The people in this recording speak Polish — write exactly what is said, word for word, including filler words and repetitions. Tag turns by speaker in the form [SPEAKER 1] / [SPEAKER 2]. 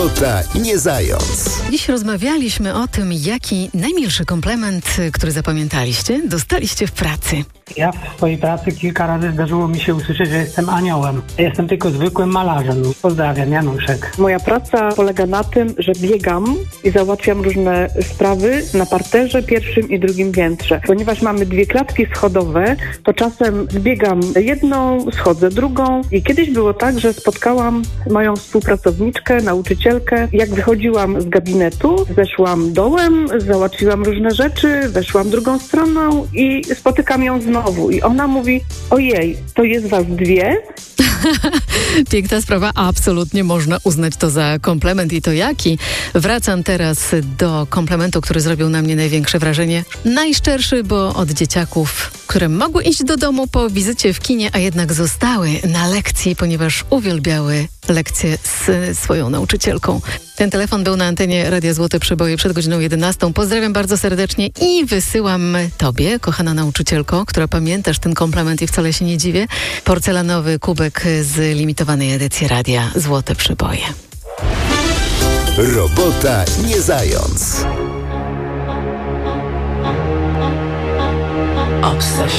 [SPEAKER 1] Robota nie zając.
[SPEAKER 2] Dziś rozmawialiśmy o tym, jaki najmilszy komplement, który zapamiętaliście, dostaliście w pracy.
[SPEAKER 3] Ja w swojej pracy kilka razy zdarzyło mi się usłyszeć, że jestem aniołem. Ja jestem tylko zwykłym malarzem. Pozdrawiam, Januszek.
[SPEAKER 4] Moja praca polega na tym, że biegam i załatwiam różne sprawy na parterze pierwszym i drugim piętrze. Ponieważ mamy dwie klatki schodowe, to czasem zbiegam jedną, schodzę drugą i kiedyś było tak, że spotkałam moją współpracowniczkę, nauczycielkę. Jak wychodziłam z gabinetu, zeszłam dołem, załatwiłam różne rzeczy, weszłam drugą stroną i spotykam ją znowu. I ona mówi, ojej, to jest was dwie?
[SPEAKER 2] Piękna sprawa, absolutnie można uznać to za komplement i to jaki. Wracam teraz do komplementu, który zrobił na mnie największe wrażenie. Najszczerszy, bo od dzieciaków, które mogły iść do domu po wizycie w kinie, a jednak zostały na lekcji, ponieważ uwielbiały lekcje z swoją nauczycielką. Ten telefon był na antenie Radia Złote Przeboje przed godziną jedenastą. Pozdrawiam bardzo serdecznie i wysyłam tobie, kochana nauczycielko, która pamiętasz ten komplement i wcale się nie dziwię, porcelanowy kubek z limitowanej edycji Radia Złote Przeboje.
[SPEAKER 1] Robota nie zając.
[SPEAKER 5] Obsession.